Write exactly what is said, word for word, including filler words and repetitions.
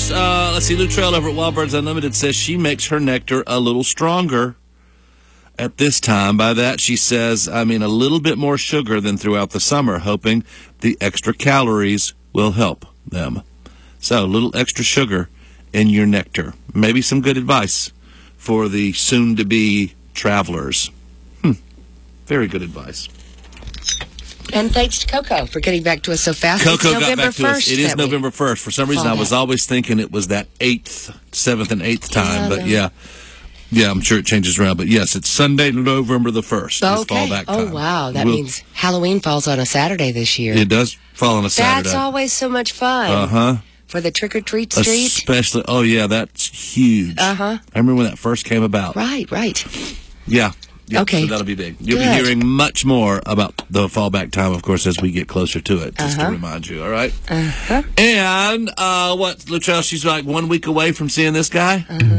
course, uh, let's see, Luttrell over at Wild Birds Unlimited says she makes her nectar a little stronger at this time. By that, she says, I mean, a little bit more sugar than throughout the summer, hoping the extra calories will help them. So, a little extra sugar in your nectar. Maybe some good advice for the soon-to-be travelers. Hmm. Very good advice. And thanks to Coco for getting back to us so fast. Coco it's got November back to first, us. It is November first. For some reason, I was always thinking it was that eighth, seventh, and eighth time. Yeah, but no. yeah, yeah, I'm sure it changes around. But yes, it's Sunday, November the first. Okay. It's fallback time. Oh, wow. That We'll, means Halloween falls on a Saturday this year. it does fall on a Saturday. That's always so much fun. Uh huh. For the trick-or-treat street. Especially, oh yeah, that's huge. Uh huh. I remember when that first came about. Right, right. Yeah. Yeah, Okay. So that'll be big. You'll Good. be hearing much more about the fallback time, of course, as we get closer to it, just Uh-huh. to remind you, all right? Uh-huh. And uh, what, Luttrell, she's like one week away from seeing this guy? Uh-huh.